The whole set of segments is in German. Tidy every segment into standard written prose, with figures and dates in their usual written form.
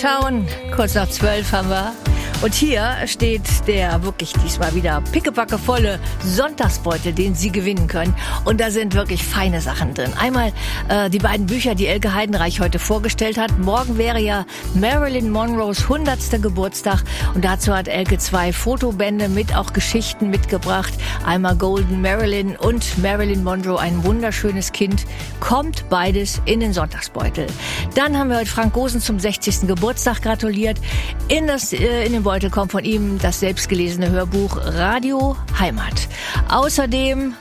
Town. Kurz nach 12 haben wir. Und hier steht der wirklich diesmal wieder pickepackevolle Sonntagsbeutel, den Sie gewinnen können. Und da sind wirklich feine Sachen drin. Einmal die beiden Bücher, die Elke Heidenreich heute vorgestellt hat. Morgen wäre ja Marilyn Monroes 100. Geburtstag. Und dazu hat Elke 2 Fotobände mit auch Geschichten mitgebracht. Einmal Golden Marilyn und Marilyn Monroe, ein wunderschönes Kind. Kommt beides in den Sonntagsbeutel. Dann haben wir heute Frank Gosen zum 60. Geburtstag gratuliert. In den Beutel kommt von ihm das selbstgelesene Hörbuch Radio Heimat. Außerdem,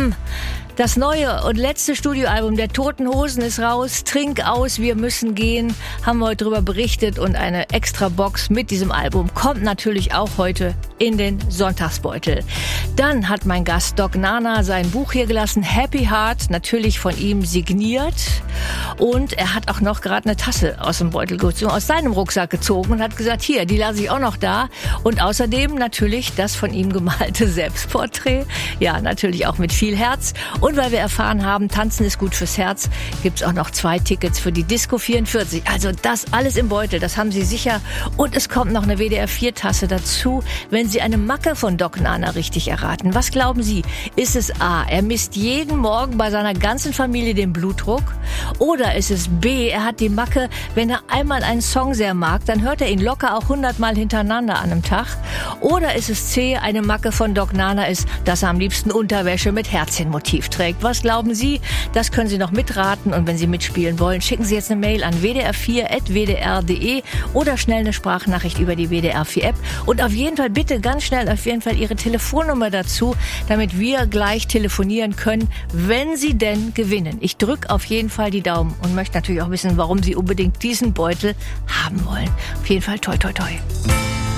das neue und letzte Studioalbum der Toten Hosen ist raus. Trink aus, wir müssen gehen. Haben wir heute drüber berichtet und eine extra Box mit diesem Album kommt natürlich auch heute in den Sonntagsbeutel. Dann hat mein Gast Doc Nana sein Buch hier gelassen, Happy Heart, natürlich von ihm signiert. Und er hat auch noch gerade eine Tasse aus dem Beutel gezogen, aus seinem Rucksack gezogen und hat gesagt, hier, die lasse ich auch noch da. Und außerdem natürlich das von ihm gemalte Selbstporträt. Ja, natürlich auch mit viel Herz. Und weil wir erfahren haben, Tanzen ist gut fürs Herz, gibt's auch noch 2 Tickets für die Disco 44. Also das alles im Beutel, das haben Sie sicher. Und es kommt noch eine WDR-4-Tasse dazu, wenn Sie eine Macke von Doc Nana richtig erraten. Was glauben Sie? Ist es A, er misst jeden Morgen bei seiner ganzen Familie den Blutdruck? Oder ist es B, er hat die Macke, wenn er einmal einen Song sehr mag, dann hört er ihn locker auch 100 Mal hintereinander an einem Tag? Oder ist es C, eine Macke von Doc Nana ist, dass er am liebsten Unterwäsche mit Herzchenmotiv trägt? Was glauben Sie? Das können Sie noch mitraten und wenn Sie mitspielen wollen, schicken Sie jetzt eine Mail an wdr4@wdr.de oder schnell eine Sprachnachricht über die WDR4-App und auf jeden Fall bitte ganz schnell auf jeden Fall Ihre Telefonnummer dazu, damit wir gleich telefonieren können, wenn Sie denn gewinnen. Ich drücke auf jeden Fall die Daumen und möchte natürlich auch wissen, warum Sie unbedingt diesen Beutel haben wollen. Auf jeden Fall toi toi toi.